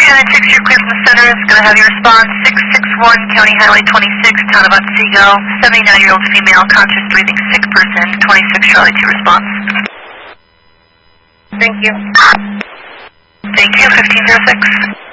1596, you're clear from the center. It's going to have your response. 661 County Highway 26, Town of Otsego. 79-year-old female, conscious breathing, sick person. 26 Charlie 2 response. Thank you. Thank you, 1506.